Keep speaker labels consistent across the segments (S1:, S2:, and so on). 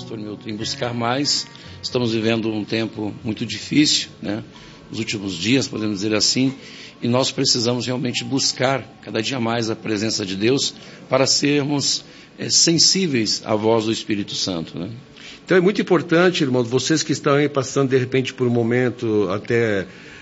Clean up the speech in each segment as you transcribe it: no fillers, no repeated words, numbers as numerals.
S1: pastor Milton, em buscar mais. Estamos vivendo um tempo muito difícil, né? Os últimos dias, podemos dizer assim, e nós precisamos realmente buscar cada dia mais a presença de Deus para sermos sensíveis à voz do Espírito Santo, né?
S2: Então é muito importante, irmãos, vocês que estão aí passando de repente por um momento até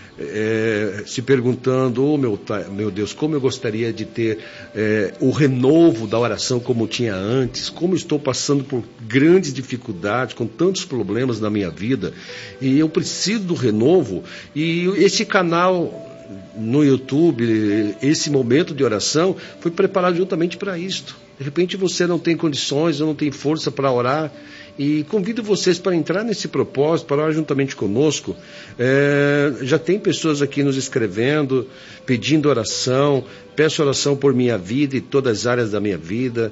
S2: se perguntando, meu Deus, como eu gostaria de ter o renovo da oração como tinha antes, como estou passando por grandes dificuldades, com tantos problemas na minha vida, e eu preciso do renovo. E esse canal no YouTube, esse momento de oração, foi preparado justamente para isto. De repente você não tem condições, ou não tem força para orar, e convido vocês para entrar nesse propósito, para orar juntamente conosco. Já tem pessoas aqui nos escrevendo, pedindo oração. Peço oração por minha vida e todas as áreas da minha vida.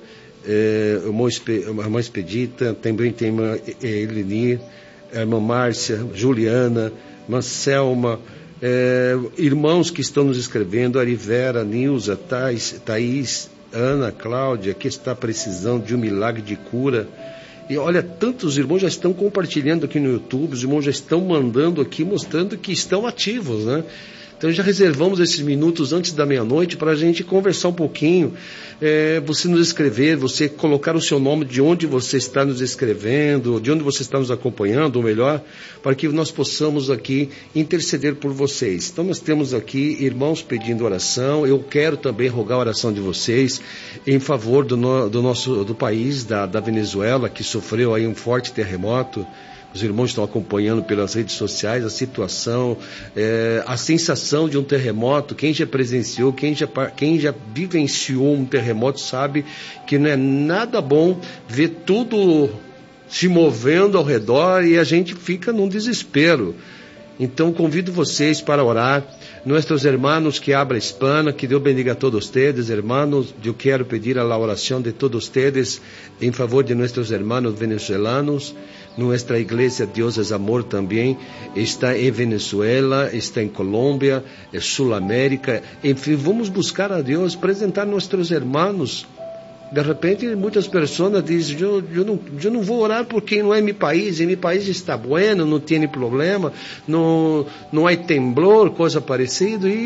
S2: A irmã Expedita, também tem a irmã Elenir, a irmã Márcia, Juliana, irmã Selma, irmãos que estão nos escrevendo, Arivera, Nilza, Thaís, Ana, Cláudia, que está precisando de um milagre de cura. E olha, tantos irmãos já estão compartilhando aqui no YouTube, os irmãos já estão mandando aqui, mostrando que estão ativos, né? Então já reservamos esses minutos antes da meia-noite para a gente conversar um pouquinho, você nos escrever, você colocar o seu nome de onde você está nos escrevendo, de onde você está nos acompanhando, ou melhor, para que nós possamos aqui interceder por vocês. Então nós temos aqui irmãos pedindo oração. Eu quero também rogar a oração de vocês em favor do país, da Venezuela, que sofreu aí um forte terremoto. Os irmãos estão acompanhando pelas redes sociais a situação, a sensação de um terremoto. Quem já presenciou, quem já vivenciou um terremoto sabe que não é nada bom ver tudo se movendo ao redor e a gente fica num desespero. Então convido vocês para orar. Nuestros hermanos que habla hispana, que Deus bendiga a todos ustedes, hermanos. Eu quero pedir a la oração de todos ustedes em favor de nuestros hermanos venezuelanos. Nuestra iglesia Dios es Amor também está em Venezuela, está em Colômbia, em Sul-América. Enfim, vamos buscar a Deus, apresentar nossos irmãos. De repente, muitas pessoas dizem, eu não vou orar porque não é meu país, e meu país está bueno, não tem problema, não há temblor, coisa parecida. E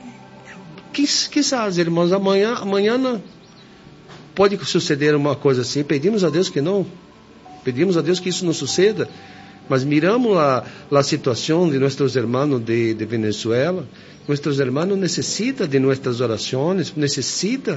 S2: quizás, irmãos, amanhã não pode suceder uma coisa assim. Pedimos a Deus que não. Pedimos a Deus que isso não suceda, mas miramos a situação de nossos irmãos de Venezuela. Nossos irmãos necessitam de nossas orações, necessitam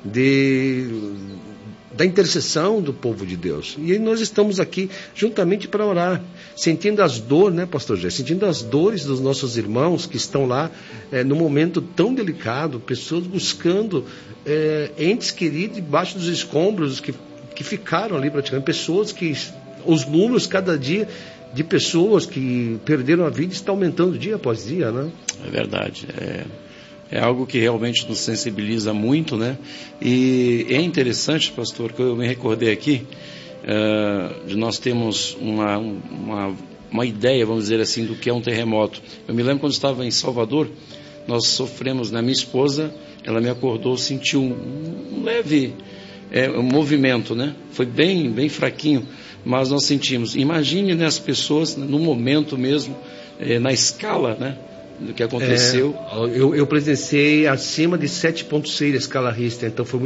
S2: da intercessão do povo de Deus. E nós estamos aqui juntamente para orar, sentindo as dores, né, pastor Jé? Sentindo as dores dos nossos irmãos que estão lá num momento tão delicado, pessoas buscando entes queridos debaixo dos escombros que ficaram ali praticamente, pessoas que, os números cada dia de pessoas que perderam a vida está aumentando dia após dia, né?
S1: É verdade, é algo que realmente nos sensibiliza muito, né? E é interessante, pastor, que eu me recordei aqui, de nós temos uma ideia, vamos dizer assim, do que é um terremoto. Eu me lembro quando estava em Salvador, nós sofremos, minha esposa, ela me acordou, sentiu um leve um movimento, né? Foi bem fraquinho, mas nós sentimos. Imagine, né, as pessoas, no momento mesmo, na escala, né, do que aconteceu.
S2: Eu presenciei acima de 7.6 a escala Richter, então foi muito